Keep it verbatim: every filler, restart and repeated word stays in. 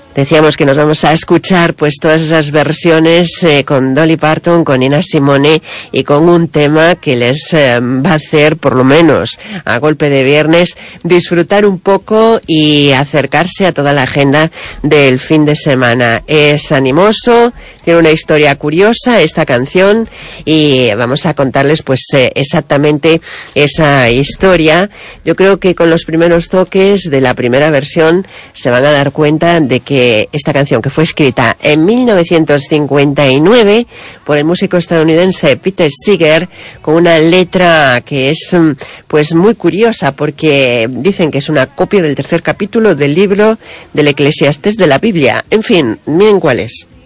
Decíamos que nos vamos a escuchar pues todas esas versiones eh, con Dolly Parton, con Nina Simone y con un tema que les eh, va a hacer, por lo menos a golpe de viernes, disfrutar un poco y acercarse a toda la agenda del fin de semana. Es animoso, tiene una historia curiosa esta canción y vamos a contarles pues eh, exactamente esa historia. Yo creo que con los primeros toques de la primera versión se van a dar cuenta de que esta canción, que fue escrita en mil novecientos cincuenta y nueve por el músico estadounidense Peter Seeger, con una letra que es pues muy curiosa, porque dicen que es una copia del tercer capítulo del libro del Eclesiastés de la Biblia. En fin, miren cuál es.